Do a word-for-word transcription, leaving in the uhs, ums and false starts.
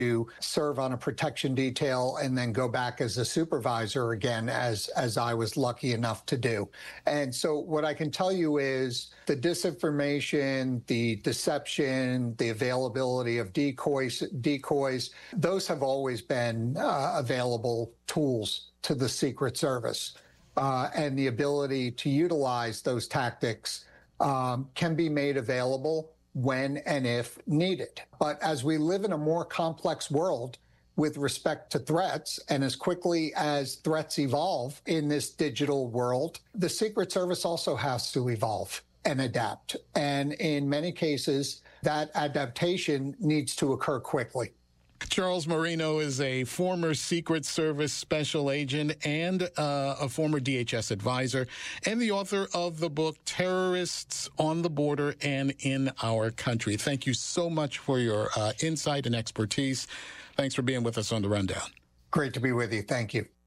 to serve on a protection detail and then go back as a supervisor again, as, as I was lucky enough to do. And so what I can tell you is the disinformation, the deception, the availability of decoys, decoys, those have always been uh, available tools to the Secret Service. Uh, and the ability to utilize those tactics um, can be made available when and if needed. But as we live in a more complex world with respect to threats, and as quickly as threats evolve in this digital world, the Secret Service also has to evolve and adapt. And in many cases, that adaptation needs to occur quickly. Charles Marino is a former Secret Service special agent and uh, a former D H S advisor, and the author of the book Terrorists on the Border and in Our Country. Thank you so much for your uh, insight and expertise. Thanks for being with us on The Rundown. Great to be with you. Thank you.